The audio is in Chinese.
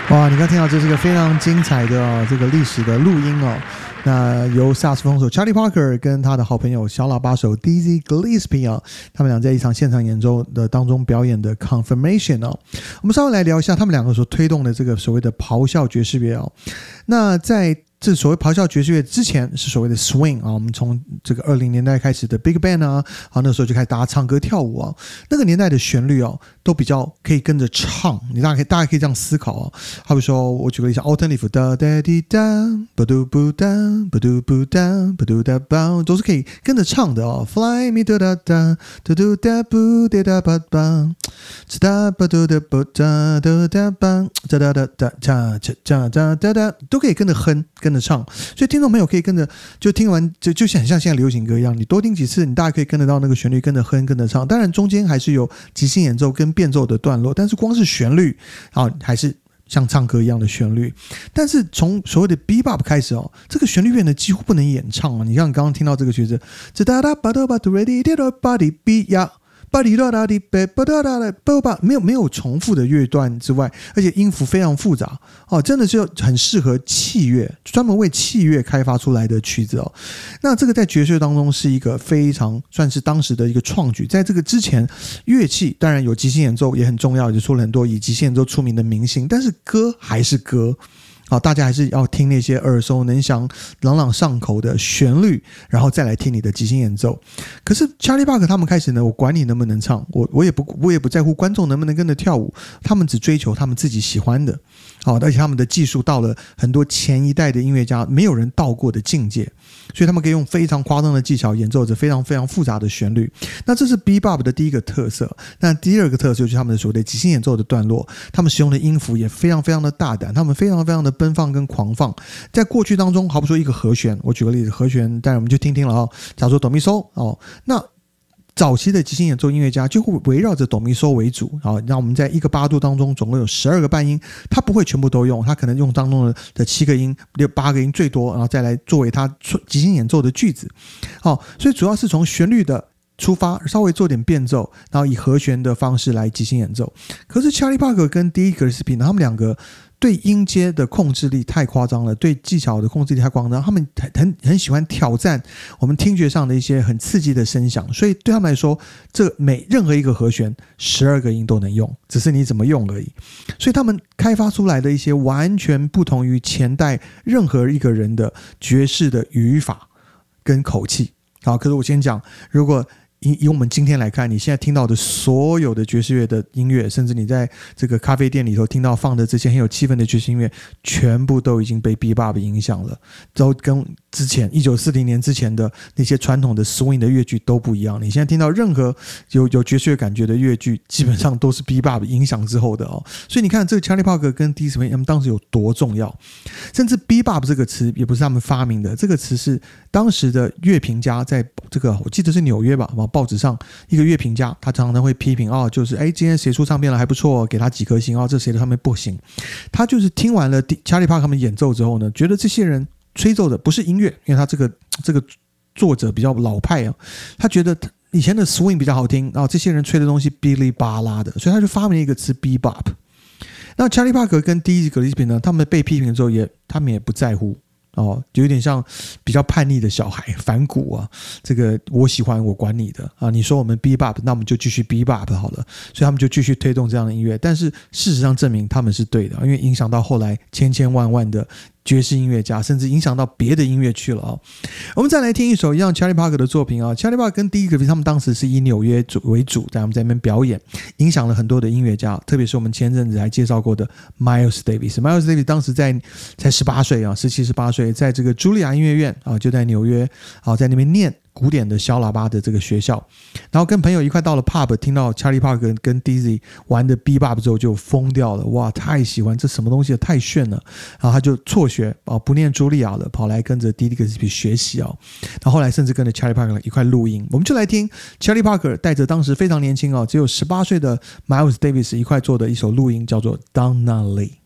哇，你刚听到这是个非常精彩的这个历史的录音哦。那由萨克斯风手 Charlie Parker 跟他的好朋友小喇叭手 Dizzy Gillespie 啊，他们俩在一场现场演奏的当中表演的 Confirmation 哦。我们稍微来聊一下他们两个所推动的这个所谓的咆哮爵士乐哦。那在这所谓咆哮爵士乐之前是所谓的 swing 啊，我们从这个20年代开始的 Big Band 啊，那时候就开始大家唱歌跳舞啊，那个年代的旋律哦，都比较可以跟着唱，你大家可以这样思考哦。好比说，我举个例子 ，Alternative 哒哒滴哒，不嘟不哒，不嘟不哒，不嘟哒吧，都是可以跟着唱的哦。Fly me 哒哒哒，嘟嘟哒不哒哒吧吧，哒吧嘟哒不哒嘟哒吧，哒哒哒哒哒哒哒哒，都可以跟着哼。跟着唱，所以听众朋友可以跟着，就听完就很像现在流行歌一样，你多听几次，你大概可以跟得到那个旋律，跟着哼，跟着唱。当然中间还是有即兴演奏跟变奏的段落，但是光是旋律啊，还是像唱歌一样的旋律。但是从所谓的 Bebop 开始哦，这个旋律变得几乎不能演唱啊。你像你刚刚听到这个曲子，这哒哒吧哒吧嘟 ready 哒哒吧滴比呀。没有重复的乐段之外，而且音符非常复杂哦，真的是很适合器乐，专门为器乐开发出来的曲子哦。那这个在爵士乐当中是一个非常算是当时的一个创举。在这个之前，乐器当然有即兴演奏也很重要，也出了很多以即兴演奏出名的明星，但是歌还是歌。大家还是要听那些耳熟能详、朗朗上口的旋律，然后再来听你的即兴演奏。可是 Charlie Parker 他们开始呢，我管你能不能唱，我也不在乎观众能不能跟着跳舞，他们只追求他们自己喜欢的。而且他们的技术到了很多前一代的音乐家没有人到过的境界，所以他们可以用非常夸张的技巧演奏着非常非常复杂的旋律。那这是 Bebop 的第一个特色。那第二个特色就是他们的所谓的即兴演奏的段落，他们使用的音符也非常非常的大胆，他们非常非常的奔放跟狂放。在过去当中，好比说一个和弦，我举个例子，和弦当然我们就听听了哦，假如说哆咪嗦哦，那早期的即兴演奏音乐家就会围绕着哆咪嗦为主，让我们在一个八度当中总共有12个半音，他不会全部都用，他可能用当中的7个音、8个音最多，然后再来作为他即兴演奏的句子。所以主要是从旋律的出发，稍微做点变奏，然后以和弦的方式来即兴演奏。可是 Charlie Parker 跟 Dizzy Gillespie 他们两个对音阶的控制力太夸张了，对技巧的控制力太夸张，他们很喜欢挑战我们听觉上的一些很刺激的声响，所以对他们来说，任何一个和弦12个音都能用，只是你怎么用而已。所以他们开发出来的一些完全不同于前代任何一个人的爵士的语法跟口气。可是我先讲，如果以我们今天来看，你现在听到的所有的爵士乐的音乐，甚至你在这个咖啡店里头听到放的这些很有气氛的爵士音乐，全部都已经被 Bebop 影响了，都跟之前1940年之前的那些传统的 swing 的乐句都不一样。你现在听到任何有爵士乐感觉的乐句，基本上都是 Bebop 影响之后的哦。所以你看这个 Charlie Parker 跟 Dizzy Gillespie 他们当时有多重要，甚至 Bebop 这个词也不是他们发明的，这个词是当时的乐评家在这个我记得是纽约吧，报纸上一个乐评家，他常常会批评就是今天谁出唱片了还不错，给他几颗星这谁的唱片不行。他就是听完了 Charlie Parker 他们演奏之后呢，觉得这些人吹奏的不是音乐，因为他这个作者比较老派他觉得以前的 swing 比较好听，这些人吹的东西哔哩吧啦的，所以他就发明了一个词 Bebop。那 Charlie Parker 跟 Dizzy Gillespie 呢，他们被批评之后他们也不在乎。就有点像比较叛逆的小孩，反骨这个我喜欢我管你的你说我们 Bebop， 那我们就继续 Bebop 好了，所以他们就继续推动这样的音乐。但是事实上证明他们是对的，因为影响到后来千万的爵士音乐家，甚至影响到别的音乐去了我们再来听一首一样 Charlie Parker 的作品Charlie Parker 跟Dizzy Gillespie 他们当时是以纽约为主，在他们在那边表演，影响了很多的音乐家，特别是我们前阵子还介绍过的 Miles Davis。Miles Davis 当时才18岁17、18岁，在这个茱莉亚音乐院就在纽约在那边念古典的小喇叭的这个学校，然后跟朋友一块到了 pub， 听到 Charlie Parker 跟 Dizzy 玩的 Bebop 之后就疯掉了，哇，太喜欢，这什么东西太炫了，然后他就辍学不念茱莉亚了，跑来跟着 Dizzy Gillespie 学习然后后来甚至跟着 Charlie Parker 一块录音。我们就来听 Charlie Parker 带着当时非常年轻只有18岁的 Miles Davis 一块做的一首录音，叫做 Donna Lee。